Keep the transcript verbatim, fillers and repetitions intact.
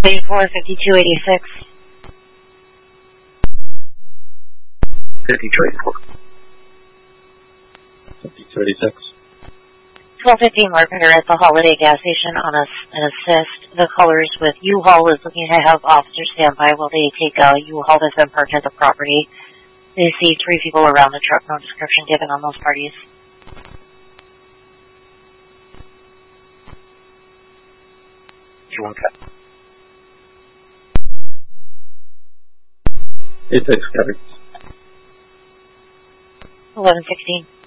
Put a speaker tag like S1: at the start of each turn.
S1: eighty-four, fifty-two eighty-six.
S2: fifty-two eighty-four. fifty-two eighty-six.
S1: twelve fifteen Marketer at the Holiday gas station on a, an assist. The callers with U-Haul is looking to have officers stand by while they take a U-Haul that's been parked at the property. They see three people around the truck, no description given on those parties.
S2: You want that? It takes coverage.
S1: eleven sixteen.